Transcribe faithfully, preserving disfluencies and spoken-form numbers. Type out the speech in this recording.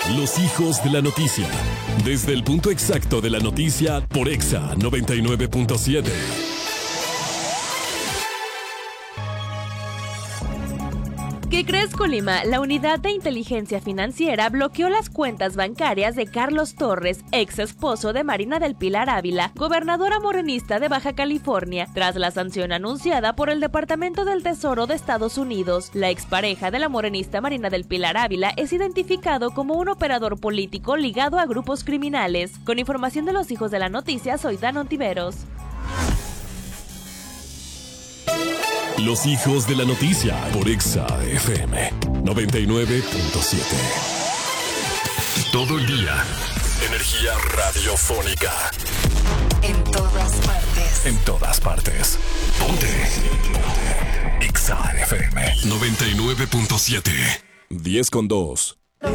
Los hijos de la noticia. Desde el punto exacto de la noticia por Exa noventa y nueve punto siete. ¿Qué crees, Colima? La Unidad de Inteligencia Financiera bloqueó las cuentas bancarias de Carlos Torres, ex esposo de Marina del Pilar Ávila, gobernadora morenista de Baja California, tras la sanción anunciada por el Departamento del Tesoro de Estados Unidos. La expareja de la morenista Marina del Pilar Ávila es identificado como un operador político ligado a grupos criminales. Con información de los hijos de la noticia, soy Dan Ontiveros. Los hijos de la noticia por Exa F M noventa y nueve punto siete. Todo el día, energía radiofónica. En todas partes. En todas partes. Ponte. Ponte. Exa F M noventa y nueve punto siete. diez con dos.